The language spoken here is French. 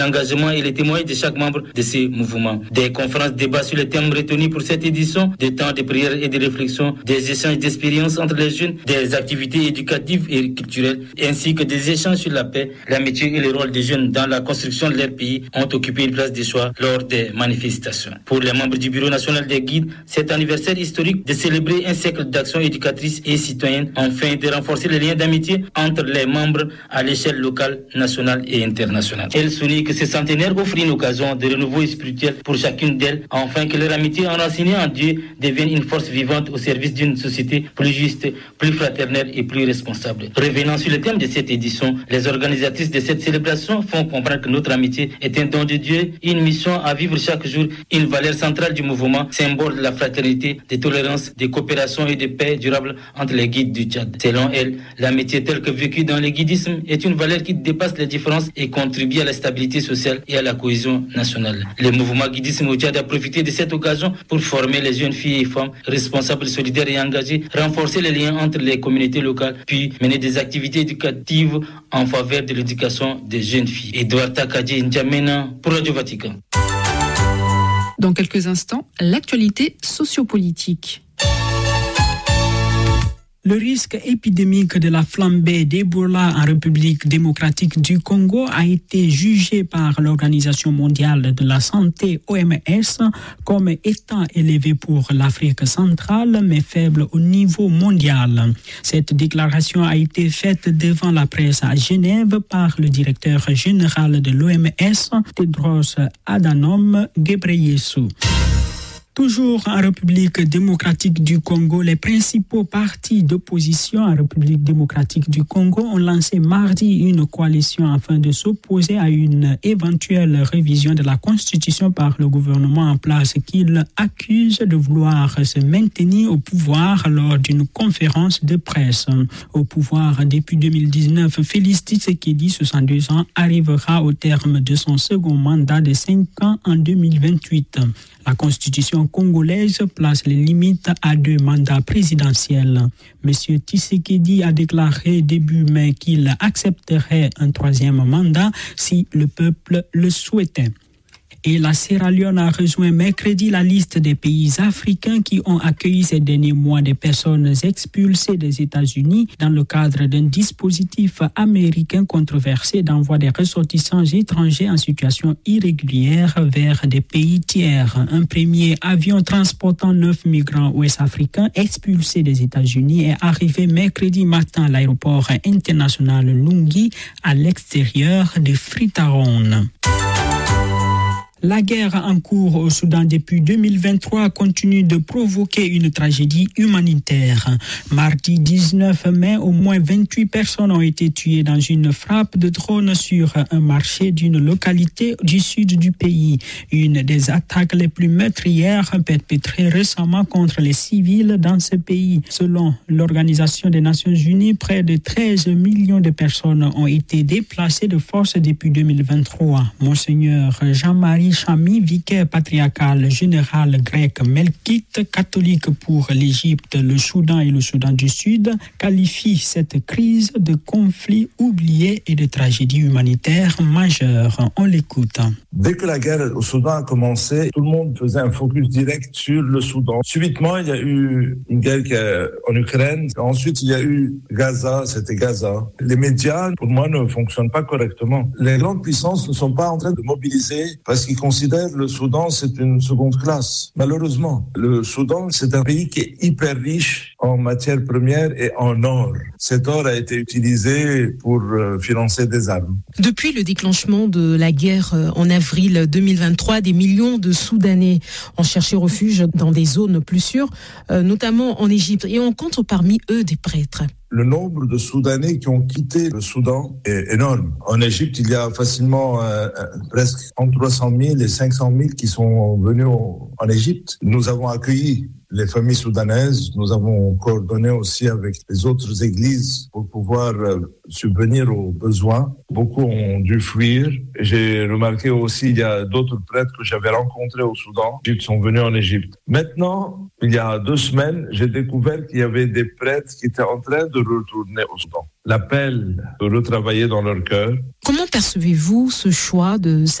l'engagement et les témoignages de chaque membre de ces mouvements. Des conférences débats sur les thèmes retenus pour cette édition, des temps de prière et de réflexion, des échanges d'expériences entre les jeunes, des activités éducatives et culturelles, ainsi que des échanges sur la paix, l'amitié et le rôle des jeunes dans la construction de leur pays ont occupé une place de choix lors des manifestations. Pour les membres du Bureau national des guides, cet anniversaire historique de célébrer un siècle d'action éducatrice et citoyenne, afin de renforcer les liens d'amitié entre les membres à l'échelle locale, nationale et internationale. Elle souligne que ce centenaire offre une occasion de renouveau spirituel pour chacune d'elles, afin que leur amitié enracinée en Dieu devienne une force vivante au service d'une société plus juste, plus fraternelle et plus responsable. Revenant sur le thème de cette édition, les organisatrices de cette célébration font comprendre que notre amitié est un don de Dieu, une mission à vivre chaque jour, une valeur centrale du mouvement, symbole de la fraternité, de tolérance, de coopération et de paix durable entre les guides du Tchad. Selon elle, l'amitié telle que vécue dans le guidisme est une valeur qui dépasse les différences et contribue à la stabilité sociale et à la cohésion nationale. Le mouvement guidisme au Tchad a profité de cette occasion pour former les jeunes filles et femmes responsables, solidaires et engagées, renforcer les liens entre les communautés locales, puis mener des activités éducatives en faveur de l'éducation des jeunes filles. Edouard Takadji N'Djamena pour Radio Vatican. Dans quelques instants, l'actualité sociopolitique. Le risque épidémique de la flambée d'Ebola en République démocratique du Congo a été jugé par l'Organisation mondiale de la santé OMS comme étant élevé pour l'Afrique centrale mais faible au niveau mondial. Cette déclaration a été faite devant la presse à Genève par le directeur général de l'OMS, Tedros Adhanom Ghebreyesus. Toujours en République démocratique du Congo, les principaux partis d'opposition en République démocratique du Congo ont lancé mardi une coalition afin de s'opposer à une éventuelle révision de la Constitution par le gouvernement en place qu'ils accusent de vouloir se maintenir au pouvoir lors d'une conférence de presse. Au pouvoir depuis 2019, Félix Tshisekedi, 62 ans, arrivera au terme de son second mandat de 5 ans en 2028. La Constitution congolaise place les limites à 2 mandats présidentiels. M. Tshisekedi a déclaré début mai qu'il accepterait un 3e mandat si le peuple le souhaitait. Et la Sierra Leone a rejoint mercredi la liste des pays africains qui ont accueilli ces derniers mois des personnes expulsées des États-Unis dans le cadre d'un dispositif américain controversé d'envoi des ressortissants étrangers en situation irrégulière vers des pays tiers. Un premier avion transportant 9 migrants ouest-africains expulsés des États-Unis est arrivé mercredi matin à l'aéroport international Lungi à l'extérieur de Freetown. La guerre en cours au Soudan depuis 2023 continue de provoquer une tragédie humanitaire. Mardi 19 mai, au moins 28 personnes ont été tuées dans une frappe de drone sur un marché d'une localité du sud du pays. Une des attaques les plus meurtrières perpétrées récemment contre les civils dans ce pays. Selon l'Organisation des Nations Unies, près de 13 millions de personnes ont été déplacées de force depuis 2023. Monseigneur Jean-Marie Chami, vicaire patriarcal général grec melkite, catholique pour l'Égypte, le Soudan et le Soudan du Sud, qualifie cette crise de conflit oublié et de tragédie humanitaire majeure. On l'écoute. Dès que la guerre au Soudan a commencé, tout le monde faisait un focus direct sur le Soudan. Subitement, il y a eu une guerre en Ukraine. Ensuite, il y a eu Gaza, c'était Gaza. Les médias, pour moi, ne fonctionnent pas correctement. Les grandes puissances ne sont pas en train de mobiliser parce qu'ils considèrent le Soudan, c'est une seconde classe. Malheureusement, le Soudan, c'est un pays qui est hyper riche en matières premières et en or. Cet or a été utilisé pour financer des armes. Depuis le déclenchement de la guerre en avril 2023, des millions de Soudanais ont cherché refuge dans des zones plus sûres, notamment en Égypte, et on compte parmi eux des prêtres. Le nombre de Soudanais qui ont quitté le Soudan est énorme. En Égypte, il y a facilement presque entre 300 000 et 500 000 qui sont venus en Égypte. Nous avons accueilli les familles soudanaises. Nous avons coordonné aussi avec les autres églises pour pouvoir subvenir aux besoins. Beaucoup ont dû fuir. J'ai remarqué aussi, il y a d'autres prêtres que j'avais rencontrés au Soudan qui sont venus en Égypte. Maintenant, il y a 2 semaines, j'ai découvert qu'il y avait des prêtres qui étaient en train de retourner au Soudan. l'appel de retravailler dans leur cœur. Comment percevez-vous ce choix de